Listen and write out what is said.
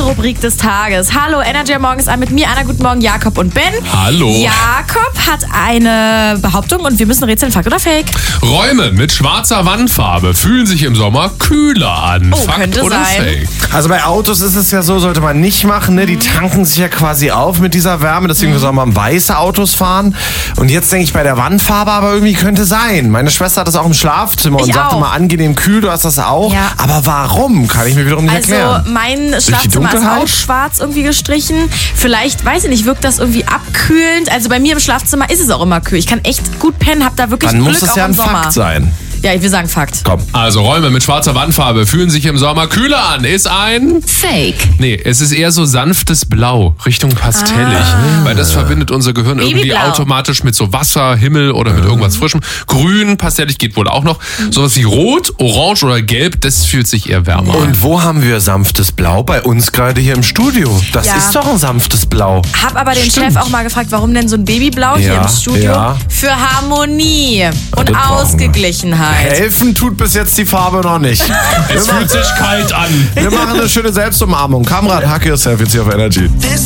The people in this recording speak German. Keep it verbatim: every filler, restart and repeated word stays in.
letzte Rubrik des Tages. Hallo, Energy morgens an mit mir, Anna. Guten Morgen, Jakob und Ben. Hallo. Jakob hat eine Behauptung und wir müssen rätseln, Fakt oder Fake? Räume mit schwarzer Wandfarbe fühlen sich im Sommer kühler an. Oh, Fakt könnte oder sein. Fake? Also bei Autos ist es ja so, sollte man nicht machen, ne? Die tanken sich ja quasi auf mit dieser Wärme, deswegen soll man weiße Autos fahren. Und jetzt denke ich bei der Wandfarbe, aber irgendwie könnte sein. Meine Schwester hat das auch im Schlafzimmer und Ich sagt auch. immer angenehm kühl, du hast das auch. Ja. Aber warum? Kann ich mir wiederum nicht Also erklären. mein die Schlafzimmer ist Dunkelheit? auch schwarz irgendwie gestrichen. Vielleicht, weiß ich nicht, wirkt das irgendwie abkühlend. Also bei mir im Schlafzimmer ist es auch immer kühl. Ich kann echt gut pennen, hab da wirklich Dann Glück muss es auch ja im ein Sommer. Fakt sein. Ja, ich will sagen Fakt. Komm. Also Räume mit schwarzer Wandfarbe fühlen sich im Sommer kühler an. Ist ein... Fake. Nee, es ist eher so sanftes Blau, Richtung pastellig. Weil das verbindet unser Gehirn irgendwie Babyblau. automatisch mit so Wasser, Himmel oder mit irgendwas Frischem. Grün, pastellig geht wohl auch noch. Sowas wie Rot, Orange oder Gelb, das fühlt sich eher wärmer an. Und wo haben wir sanftes Blau? Bei uns gerade hier im Studio. Das Ja. ist doch ein sanftes Blau. Hab aber den Stimmt. Chef auch mal gefragt, warum denn so ein Babyblau hier Ja, im Studio? ja. Für Harmonie und das brauchen wir. Ausgeglichenheit. Helfen tut bis jetzt die Farbe noch nicht. Es fühlt sich kalt an. Wir machen eine schöne Selbstumarmung. Kamrat, hack yourself jetzt hier auf Energy.